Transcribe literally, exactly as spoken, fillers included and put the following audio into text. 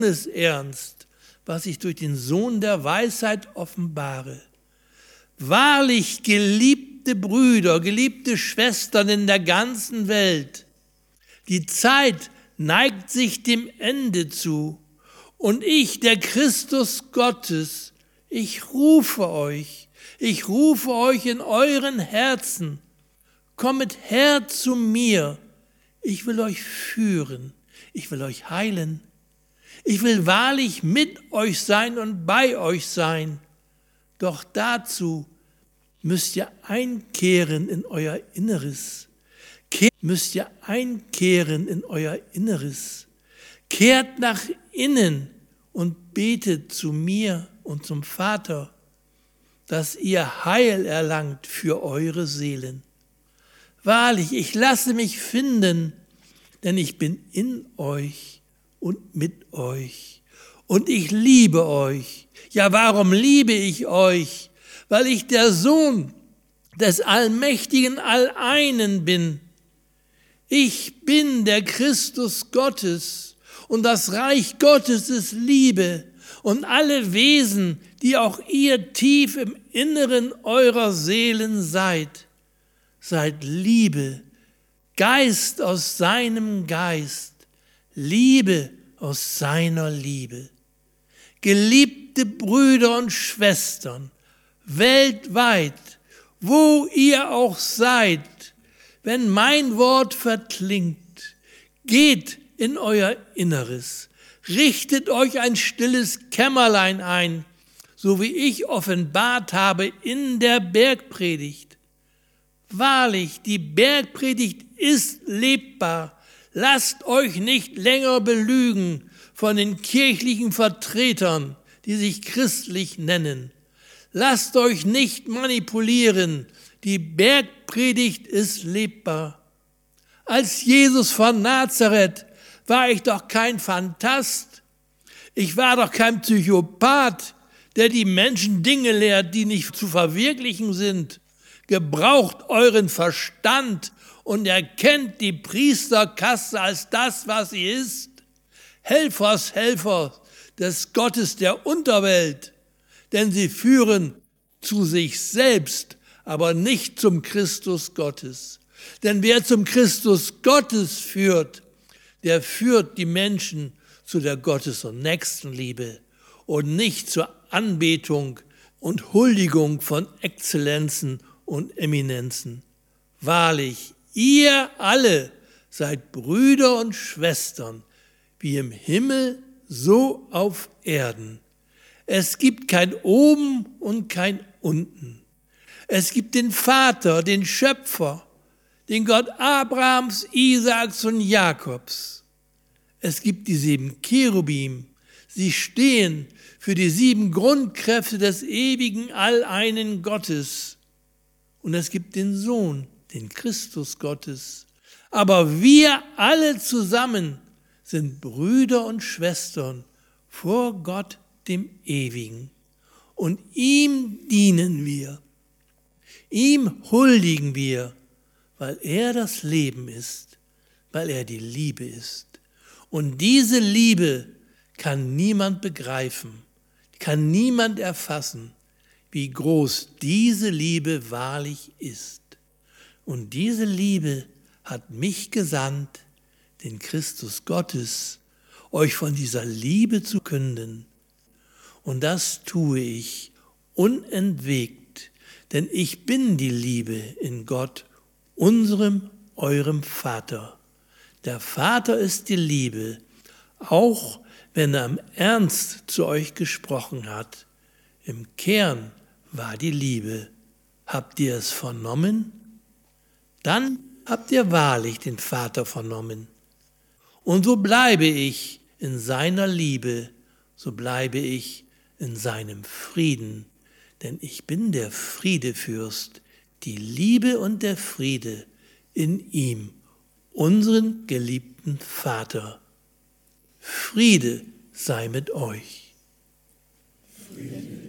es ernst, was ich durch den Sohn der Weisheit offenbare. Wahrlich, geliebte Brüder, geliebte Schwestern in der ganzen Welt, die Zeit neigt sich dem Ende zu, und ich, der Christus Gottes, ich rufe euch, ich rufe euch in euren Herzen, kommet her zu mir, ich will euch führen, ich will euch heilen, ich will wahrlich mit euch sein und bei euch sein, doch dazu müsst ihr einkehren in euer Inneres, müsst ihr einkehren in euer Inneres, kehrt nach innen und betet zu mir und zum Vater, dass ihr Heil erlangt für eure Seelen. Wahrlich, ich lasse mich finden, denn ich bin in euch und mit euch. Und ich liebe euch. Ja, warum liebe ich euch? Weil ich der Sohn des allmächtigen Alleinen bin. Ich bin der Christus Gottes und das Reich Gottes ist Liebe. Und alle Wesen, die auch ihr tief im Inneren eurer Seelen seid, seid Liebe, Geist aus seinem Geist, Liebe aus seiner Liebe. Geliebte Brüder und Schwestern, weltweit, wo ihr auch seid, wenn mein Wort verklingt, geht in euer Inneres, richtet euch ein stilles Kämmerlein ein, so wie ich offenbart habe in der Bergpredigt. Wahrlich, die Bergpredigt ist lebbar. Lasst euch nicht länger belügen von den kirchlichen Vertretern, die sich christlich nennen. Lasst euch nicht manipulieren. Die Bergpredigt ist lebbar. Als Jesus von Nazareth war ich doch kein Phantast. Ich war doch kein Psychopath, der die Menschen Dinge lehrt, die nicht zu verwirklichen sind. Gebraucht euren Verstand und erkennt die Priesterkaste als das, was sie ist. Helfershelfer des Gottes der Unterwelt, denn sie führen zu sich selbst, aber nicht zum Christus Gottes. Denn wer zum Christus Gottes führt, der führt die Menschen zu der Gottes- und Nächstenliebe und nicht zur Anbetung und Huldigung von Exzellenzen und Eminenzen. Wahrlich, ihr alle seid Brüder und Schwestern, wie im Himmel, so auf Erden. Es gibt kein Oben und kein Unten. Es gibt den Vater, den Schöpfer, den Gott Abrahams, Isaaks und Jakobs. Es gibt die sieben Cherubim. Sie stehen für die sieben Grundkräfte des ewigen Alleinen Gottes. Und es gibt den Sohn, den Christus Gottes. Aber wir alle zusammen sind Brüder und Schwestern vor Gott, dem Ewigen. Und ihm dienen wir. Ihm huldigen wir, weil er das Leben ist, weil er die Liebe ist. Und diese Liebe kann niemand begreifen, kann niemand erfassen, wie groß diese Liebe wahrlich ist. Und diese Liebe hat mich gesandt, den Christus Gottes, euch von dieser Liebe zu künden. Und das tue ich unentwegt, denn ich bin die Liebe in Gott, unserem, eurem Vater. Der Vater ist die Liebe, auch wenn er im Ernst zu euch gesprochen hat. Im Kern war die Liebe. Habt ihr es vernommen? Dann habt ihr wahrlich den Vater vernommen. Und so bleibe ich in seiner Liebe, so bleibe ich in seinem Frieden, denn ich bin der Friedefürst, die Liebe und der Friede in ihm, unseren geliebten Vater. Friede sei mit euch. Friede.